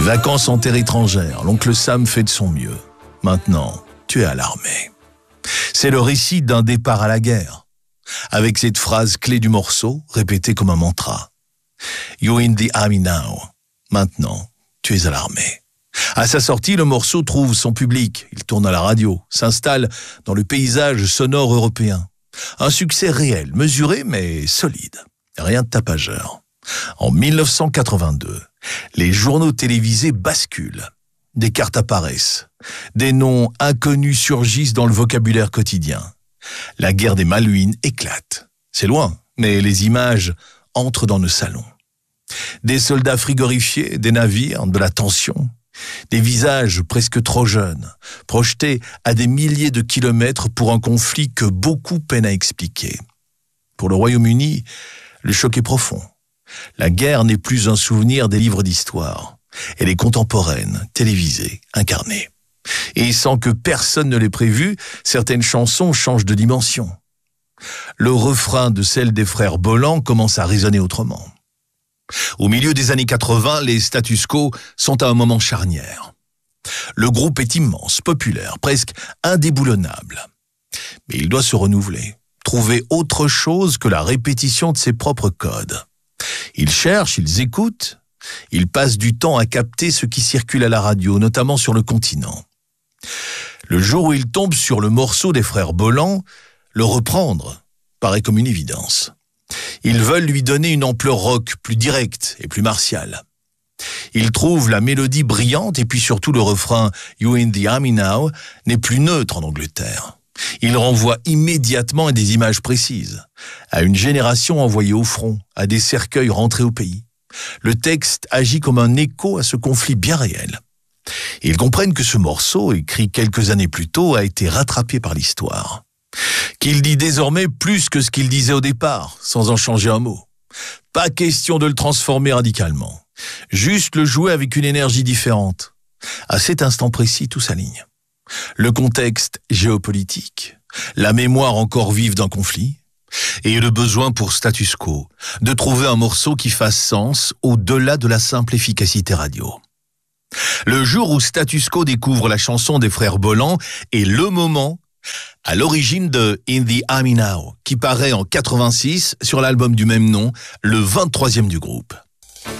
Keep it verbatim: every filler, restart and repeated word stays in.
Vacances en terre étrangère, l'oncle Sam fait de son mieux. Maintenant, tu es à l'armée. C'est le récit d'un départ à la guerre, avec cette phrase clé du morceau, répétée comme un mantra. You're in the army now. Maintenant, tu es à l'armée. À sa sortie, le morceau trouve son public. Il tourne à la radio, s'installe dans le paysage sonore européen. Un succès réel, mesuré mais solide. Rien de tapageur. En mille neuf cent quatre-vingt-deux, les journaux télévisés basculent. Des cartes apparaissent. Des noms inconnus surgissent dans le vocabulaire quotidien. La guerre des Malouines éclate. C'est loin, mais les images entrent dans nos salons. Des soldats frigorifiés, des navires, de la tension. Des visages presque trop jeunes, projetés à des milliers de kilomètres pour un conflit que beaucoup peinent à expliquer. Pour le Royaume-Uni, le choc est profond. La guerre n'est plus un souvenir des livres d'histoire. Elle est contemporaine, télévisée, incarnée. Et sans que personne ne l'ait prévu, certaines chansons changent de dimension. Le refrain de celle des frères Bolland commence à résonner autrement. Au milieu des années quatre-vingts, les status quo sont à un moment charnière. Le groupe est immense, populaire, presque indéboulonnable. Mais il doit se renouveler, trouver autre chose que la répétition de ses propres codes. Ils cherchent, ils écoutent, ils passent du temps à capter ce qui circule à la radio, notamment sur le continent. Le jour où ils tombent sur le morceau des frères Bolland, le reprendre paraît comme une évidence. Ils veulent lui donner une ampleur rock plus directe et plus martiale. Ils trouvent la mélodie brillante et puis surtout le refrain « You're in the army now » n'est plus neutre en Angleterre. Il renvoie immédiatement à des images précises, à une génération envoyée au front, à des cercueils rentrés au pays. Le texte agit comme un écho à ce conflit bien réel. Ils comprennent que ce morceau, écrit quelques années plus tôt, a été rattrapé par l'histoire. Qu'il dit désormais plus que ce qu'il disait au départ, sans en changer un mot. Pas question de le transformer radicalement. Juste le jouer avec une énergie différente. À cet instant précis, tout s'aligne. Le contexte géopolitique, la mémoire encore vive d'un conflit, et le besoin pour Status Quo de trouver un morceau qui fasse sens au-delà de la simple efficacité radio. Le jour où Status Quo découvre la chanson des frères Bolland est le moment à l'origine de In the Army Now, qui paraît en quatre-vingt-six sur l'album du même nom, le vingt-troisième du groupe.